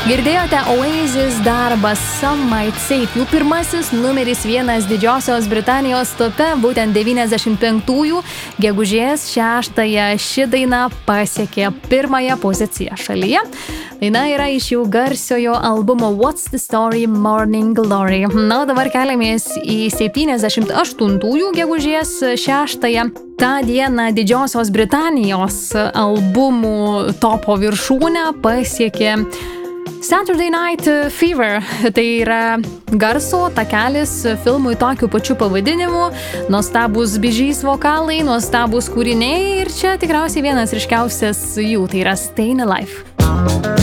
Girdėjote Oasis darbą Some Might Say, jų pirmasis numeris 1 Didžiosios Britanijos tope, būtent 95-ųjų gegužės 6-ąją ši daina pasiekė 1-ąją poziciją šalyje. Daina yra iš jų garsiojo albumo What's the Story Morning Glory. Na, dabar keliamės į 78-ųjų gegužės 6-ąją. Ta diena Didžiosios Britanijos albumų topo viršūnę pasiekė Saturday Night Fever, tai yra garso takelis filmui tokiu pačiu pavadinimu, nuostabus Bee Gees vokalai, nuostabus kūriniai ir čia tikriausiai vienas ryškiausias jų, tai yra Stayin' Alive.